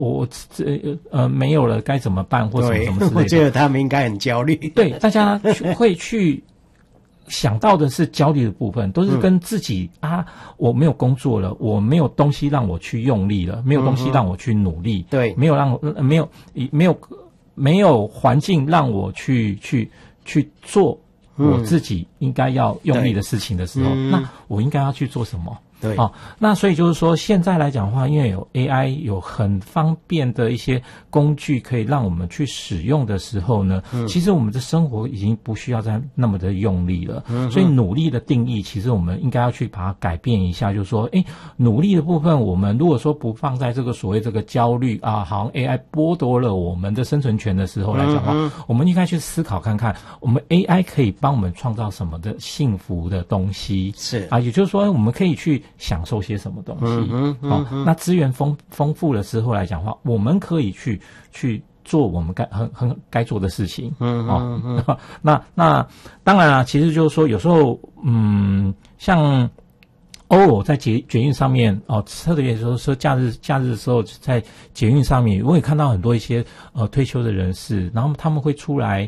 没有了该怎么办或什么什么之类的。 我觉得他们应该很焦虑。 对，大家会去想到的是焦虑的部分，都是跟自己我没有工作了，我没有东西让我去用力了，没有东西让我去努力， 对， 没有环境让我去做我自己应该要用力的事情的时候，那我应该要去做什么？ 对， 那所以就是说，现在来讲的话，因为有 AI， 有很方便的一些工具可以让我们去使用的时候呢，其实我们的生活已经不需要再那么的用力了。所以努力的定义，其实我们应该要去把它改变一下，就是说，努力的部分，我们如果说不放在这个所谓这个焦虑好像 AI 剥夺了我们的生存权的时候来讲的话，我们应该去思考看看，我们 AI 可以帮我们创造什么的幸福的东西， 是也就是说，我们可以去享受些什么东西。那资源丰富的时候来讲的话，我们可以去做我们该做的事情。那当然啊，其实就是说，有时候像偶尔在捷运上面特别说假日的时候，在捷运上面，我也看到很多一些退休的人士，然后他们会出来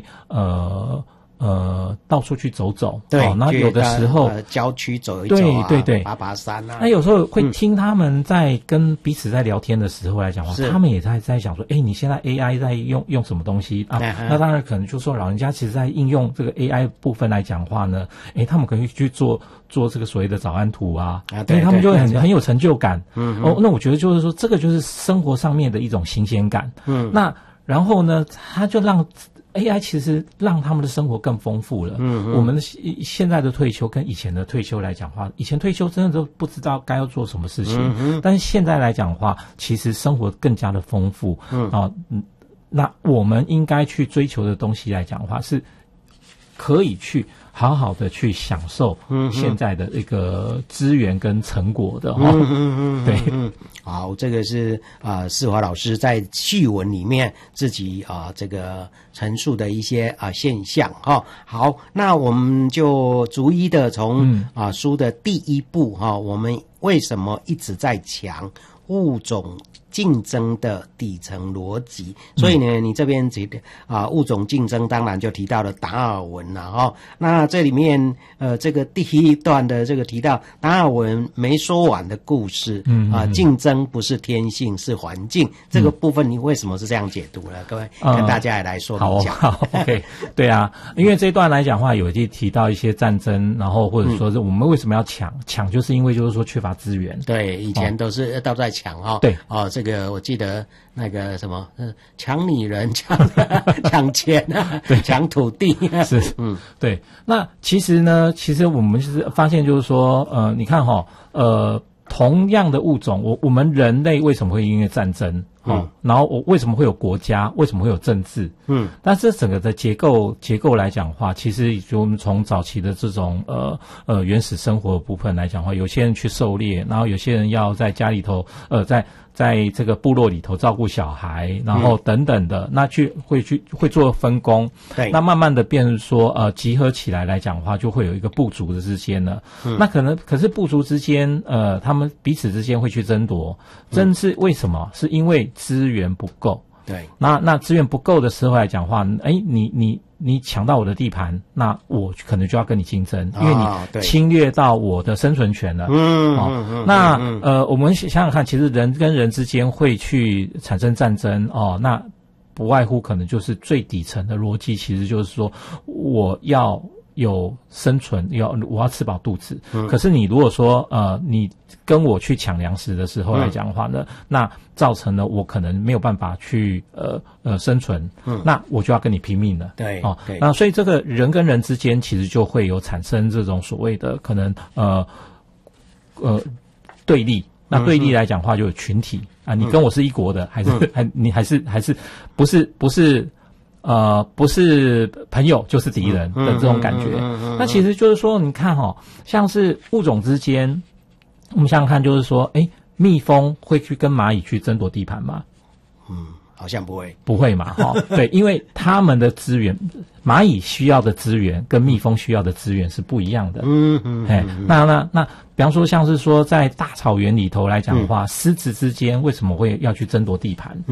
到处去走走， 对， 那有的时候郊区走一走对， 爬山啊。 那有时候会听他们在跟彼此在聊天的时候来讲话，他们也在想说，你现在 AI 在用什么东西啊？那当然可能就说老人家其实在应用这个 AI 部分来讲话呢，他们可以去做这个所谓的早安图对，他们就会很有成就感。那我觉得就是说，这个就是生活上面的一种新鲜感。那然后呢，他就让AI 其实让他们的生活更丰富了。我们现在的退休跟以前的退休来讲话，以前退休真的都不知道该要做什么事情，但是现在来讲的话，其实生活更加的丰富。那我们应该去追求的东西来讲的话，是可以去好好的去享受现在的一个资源跟成果的。对。 好，这个是世华老师在序文里面自己这个陈述的一些现象好，那我们就逐一的从书的第一部我们为什么一直在讲物种竞争的底层逻辑，所以呢，你这边物种竞争当然就提到了达尔文了那这里面这个第一段的这个提到达尔文没说完的故事，竞争不是天性是环境，这个部分你为什么是这样解读呢？各位跟大家也来说比较。 好 OK 对啊，因为这一段来讲的话，有提到一些战争，然后或者说是我们为什么要抢，就是因为就是说缺乏资源。 对，以前都在抢对这个我记得那个什么抢女人抢钱抢土地是对。那其实我们是发现就是说你看同样的物种，我们人类为什么会因为战争然后为什么会有国家，为什么会有政治？但是整个的结构来讲的话，其实就我们从早期的这种原始生活的部分来讲的话，有些人去狩猎，然后有些人要在家里头在这个部落里头照顾小孩，然后等等的，那会做分工。 对， 那慢慢的变成说集合起来来讲的话，就会有一个部族的之间呢。那可是部族之间他们彼此之间会去争夺，是为什么？是因为资源不够。 对， 那资源不够的时候来讲话，你抢到我的地盘，那我可能就要跟你竞争，因为你侵略到我的生存权了。那我们想想看，其实人跟人之间会去产生战争那不外乎可能就是最底层的逻辑，其实就是说我要有生存，我要吃饱肚子。可是你如果说你跟我去抢粮食的时候来讲的话呢，那造成了我可能没有办法去生存，那我就要跟你拼命了。 对那所以这个人跟人之间其实就会有产生这种所谓的可能对立。那对立来讲的话，就有群体你跟我是一国的，还是不是朋友就是敌人的这种感觉。那其实就是说，你看像是物种之间，我们想想看，就是说，蜜蜂会去跟蚂蚁去争夺地盘吗？ 好像不会， 不会嘛？对，因为他们的资源，蚂蚁需要的资源跟蜜蜂需要的资源是不一样的。那，比方说像是说在大草原里头来讲的话，狮子之间为什么会要去争夺地盘？